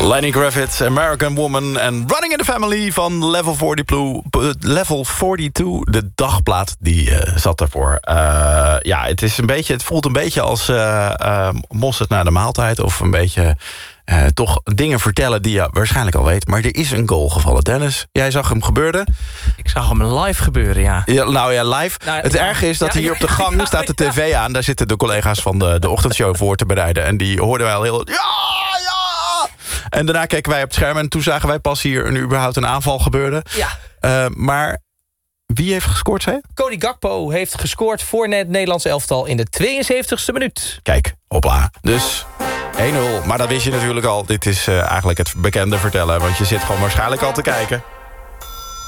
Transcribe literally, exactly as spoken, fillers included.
Lenny Kravitz, American Woman en Running in the Family van Level tweeënveertig. Level tweeënveertig, de dagplaat, die uh, zat ervoor. Uh, ja, het, is een beetje, het voelt een beetje als uh, uh, mosterd na de maaltijd. Of een beetje uh, toch dingen vertellen die je waarschijnlijk al weet. Maar er is een goal gevallen. Dennis, jij zag hem gebeuren. Ik zag hem live gebeuren, ja. ja nou ja, live. Nou, het ja, erge is dat ja, hier op de gang ja, staat de tv aan. Daar zitten de collega's van de, de ochtendshow voor te bereiden. En die hoorden wij al heel... Ja, ja! En daarna keken wij op het scherm en toen zagen wij pas hier een, überhaupt een aanval gebeuren. Ja. Uh, maar wie heeft gescoord, zei je? Cody Gakpo heeft gescoord voor het Nederlandse elftal in de tweeënzeventigste minuut. Kijk, hopla. Dus één nul. Maar dat wist je natuurlijk al. Dit is uh, eigenlijk het bekende vertellen, want je zit gewoon waarschijnlijk al te kijken.